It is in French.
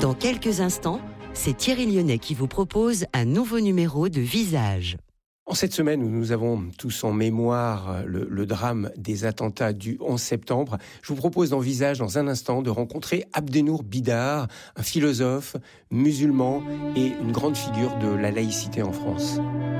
Dans quelques instants, c'est Thierry Lyonnais qui vous propose un nouveau numéro de Visage. En cette semaine où nous avons tous en mémoire le drame des attentats du 11 septembre, je vous propose dans Visage, dans un instant, de rencontrer Abdenour Bidar, un philosophe musulman et une grande figure de la laïcité en France.